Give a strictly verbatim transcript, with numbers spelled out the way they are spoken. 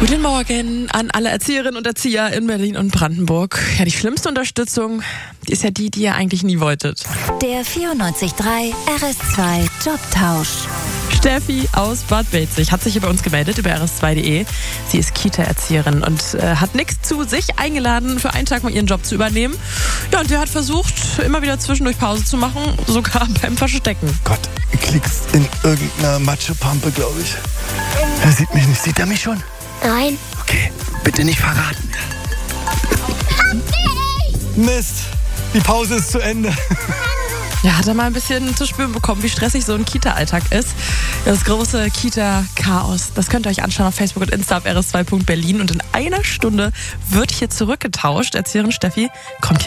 Guten Morgen an alle Erzieherinnen und Erzieher in Berlin und Brandenburg. Ja, die schlimmste Unterstützung, die ist ja die, die ihr eigentlich nie wolltet. Der vierundneunzig Komma drei R S zwei Jobtausch. Steffi aus Bad Belzig hat sich hier bei uns gemeldet über R S zwei Punkt de. Sie ist Kita-Erzieherin und äh, hat nichts zu sich eingeladen, für einen Tag mal ihren Job zu übernehmen. Ja, und der hat versucht, immer wieder zwischendurch Pause zu machen, sogar beim Verstecken. Gott, klickst in irgendeiner Matschepampe, glaube ich. Er sieht mich nicht. Sieht er mich schon? Nein. Okay, bitte nicht verraten. Mist, die Pause ist zu Ende. Ja, hat er mal ein bisschen zu spüren bekommen, wie stressig so ein Kita-Alltag ist. Das große Kita-Chaos, das könnt ihr euch anschauen auf Facebook und Insta auf R S zwei Punkt Berlin. Und in einer Stunde wird hier zurückgetauscht. Erzieherin Steffi kommt